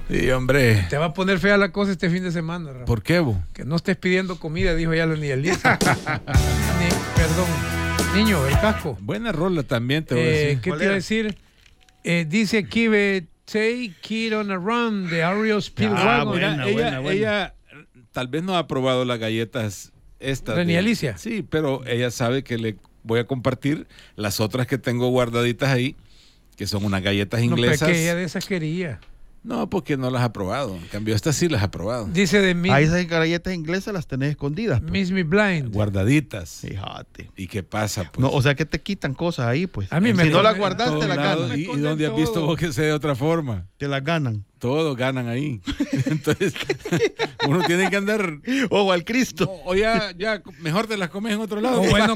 Sí, hombre. Te va a poner fea la cosa este fin de semana, Rafa. ¿Por qué, vos? Que no estés pidiendo comida, dijo ya la Nielisa. Perdón. Niño, el casco. Buena rola también, te voy a decir. ¿Qué te iba a decir? Dice aquí, Take It on a Run de Ario Speedwagon. Ella tal vez no ha probado las galletas estas. ¿De Nielicia? Sí, pero ella sabe que le voy a compartir las otras que tengo guardaditas ahí, que son unas galletas inglesas. No, pero que ella de esas quería. No, porque no las ha probado. En cambio, estas sí las ha probado. Dice de mí. Ahí esas galletas inglesas las tenés escondidas. Pues. Miss Me Blind. Guardaditas. Fíjate. ¿Y qué pasa? Pues? No, o sea que te quitan cosas ahí, pues. A mí si no las guardas, te las ganan. ¿Y dónde has visto vos que sea de otra forma? Te las ganan. Todos ganan ahí. Entonces, uno tiene que andar. Ojo al Cristo. O ya mejor te las comes en otro lado. O bueno,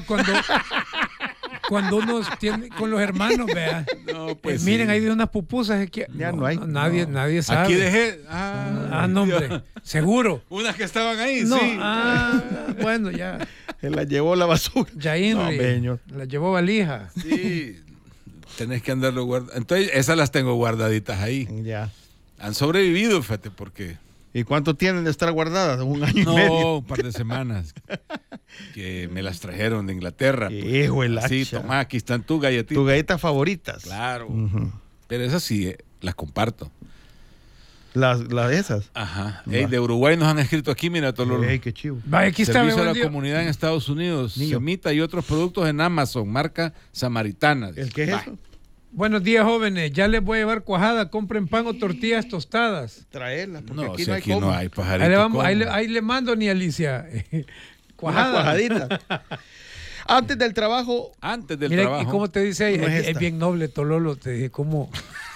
cuando uno tiene con los hermanos, vea. No, pues miren, sí. hay de unas pupusas que ya no hay. Nadie sabe. Aquí dejé. No, hombre. Seguro. Unas que estaban ahí, no, sí. Bueno, ya. Se la llevó la basura. Ya la llevó valija. Sí. Tenés que andarlo guardando. Entonces, esas las tengo guardaditas ahí. Ya. Han sobrevivido, fíjate, porque. ¿Y cuánto tienen de estar guardadas? ¿Un año y medio? No, un par de semanas. Que me las trajeron de Inglaterra. Hijo el hacha. Sí, tomá, aquí están tus galletitas. Tus galletas favoritas. Claro. Pero esas sí, las comparto. Las esas. Ajá. Ey, de Uruguay nos han escrito aquí, mira, Tololo. Ey, qué chivo. Vaya, aquí está. Servicio a la comunidad en Estados Unidos. Semita y otros productos en Amazon, marca Samaritana. ¿El qué es eso? Buenos días, jóvenes. Ya les voy a llevar cuajada. Compren pan o tortillas tostadas. Traerlas, porque No, aquí si no hay aquí cómo. no hay pajarito. Ahí le mando ni Alicia. Cuajada. Una cuajadita. Antes del trabajo. ¿Y cómo te dice ella? Es bien noble, Tololo. Te dije, ¿cómo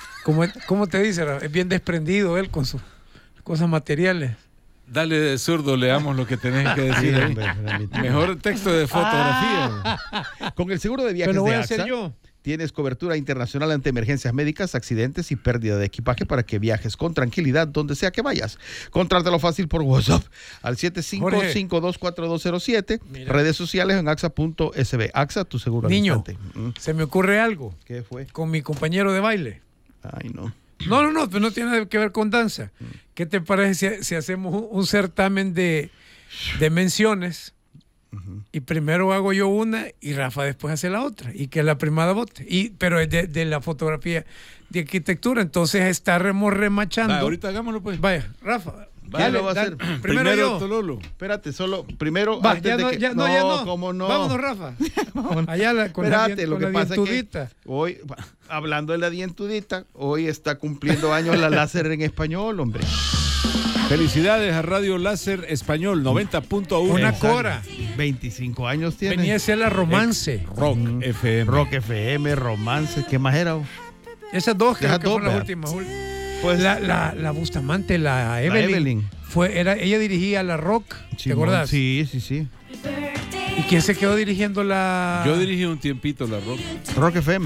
te dice? Es bien desprendido él con sus cosas materiales. Dale de zurdo, leamos lo que tenés que decir ahí. Mejor texto de fotografía. Con el seguro de viajes Pero voy de a hacer AXA, yo. Tienes cobertura internacional ante emergencias médicas, accidentes y pérdida de equipaje para que viajes con tranquilidad donde sea que vayas. Contrátalo fácil por WhatsApp al 75524207. Redes sociales en axa.sb. AXA, tu seguro. Niño, se me ocurre algo. ¿Qué fue? Con mi compañero de baile. Ay, no. No, pero no tiene nada que ver con danza. ¿Qué te parece si hacemos un certamen de menciones? Y primero hago yo una y Rafa después hace la otra y que la primada vote, pero es de la fotografía de arquitectura, entonces estaremos remachando. Ahorita hagámoslo pues. Vaya, Rafa, ¿quién lo va a hacer? Primero yo. Tololo. Espérate, solo primero Va, antes ya de no, que... ya no. ¿Cómo no? Vámonos, Rafa. Allá con Espérate, la dientudita. Hoy, hablando de la dientudita, hoy está cumpliendo años la láser en español, hombre. Felicidades a Radio Láser Español 90.1. Una cora. 25 años tiene. Venía a ser la Romance. Rock FM. Rock FM, Romance. ¿Qué más era? Esas dos creo que fueron las ¿verdad? últimas. Pues, la Bustamante, la Evelyn. Ella dirigía la Rock, ¿te acordás? Sí. ¿Y quién se quedó dirigiendo la...? Yo dirigí un tiempito la Rock. Rock FM.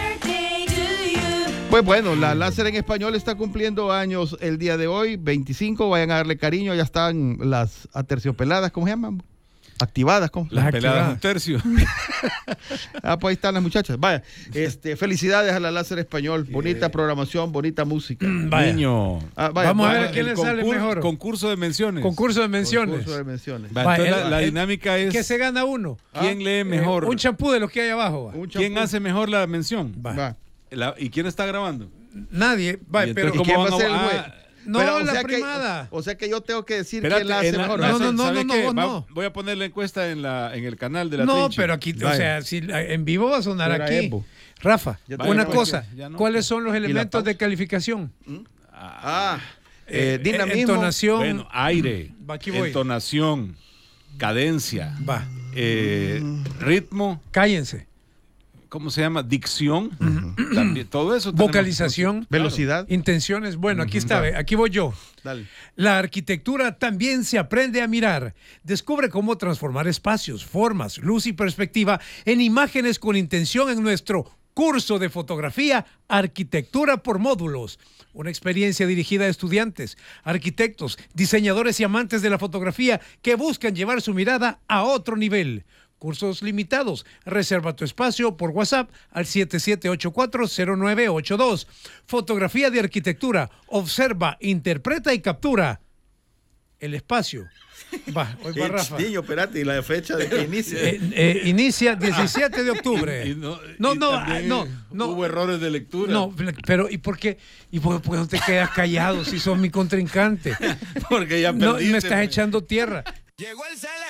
Pues bueno, la láser en español está cumpliendo años el día de hoy, 25, vayan a darle cariño, ya están las aterciopeladas, ¿cómo se llaman? Activadas, ¿cómo? Las peladas un tercio. Pues ahí están las muchachas. Vaya, felicidades a la láser español, bonita programación, bonita música. Niño. Vamos a ver a quién le sale mejor. Concurso de menciones. Concurso de menciones. Entonces, la dinámica es... ¿Qué se gana uno? ¿Quién lee mejor? Un champú de los que hay abajo. ¿Quién hace mejor la mención? Va. ¿Y quién está grabando? Nadie. Pero ¿quién va a ser el juez? No, pero, la primada. O sea que yo tengo que decir Espérate, quién la hace mejor. No. Voy a poner la encuesta en el canal de la No, Trinche. pero aquí, o sea, si en vivo va a sonar Era aquí. Evo. Rafa, una cosa. no. ¿Cuáles son los elementos de calificación? Dinamismo. Entonación. Bueno, aire. Aquí voy. Entonación. Cadencia. Va. Ritmo. Cállense. ¿Cómo se llama? Dicción. También, todo eso. Vocalización. Velocidad. Intenciones. Bueno, aquí está. Aquí voy yo. Dale. La arquitectura también se aprende a mirar. Descubre cómo transformar espacios, formas, luz y perspectiva en imágenes con intención en nuestro curso de fotografía Arquitectura por Módulos. Una experiencia dirigida a estudiantes, arquitectos, diseñadores y amantes de la fotografía que buscan llevar su mirada a otro nivel. Cursos limitados. Reserva tu espacio por WhatsApp al 77840982. Fotografía de arquitectura. Observa, interpreta y captura el espacio. Va, hoy va Rafa. Niño, espérate, ¿y la fecha de que inicia? Inicia 17 de octubre. No, hubo errores de lectura. No, pero ¿y por qué no te quedas callado si sos mi contrincante? Porque ya No, perdiste. me estás echando tierra. Llegó el